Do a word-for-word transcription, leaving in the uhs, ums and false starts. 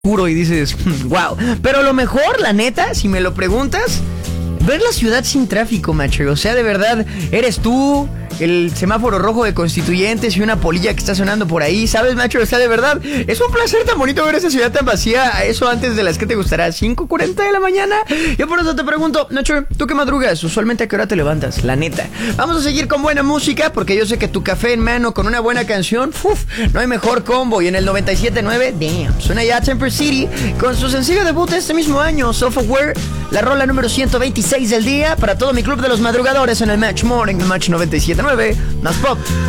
oscuro y dices, wow. Pero lo mejor, la neta, si me lo preguntas, ver la ciudad sin tráfico, macho. O sea, de verdad, eres tú, el semáforo rojo de Constituyentes y una polilla que está sonando por ahí, ¿sabes, macho? O sea, de verdad, es un placer tan bonito ver esa ciudad tan vacía. Eso antes de las que te gustará, cinco cuarenta de la mañana. Yo por eso te pregunto, Nacho, ¿tú qué madrugas? Usualmente, ¿a qué hora te levantas? La neta. Vamos a seguir con buena música, porque yo sé que tu café en mano con una buena canción, uf, no hay mejor combo. Y en el noventa y siete punto nueve, damn, suena ya Temper City con su sencillo debut de este mismo año, Software, la rola número ciento veintiséis del día, para todo mi club de los madrugadores en el Match Morning, el Match noventa y siete punto nueve, más pop.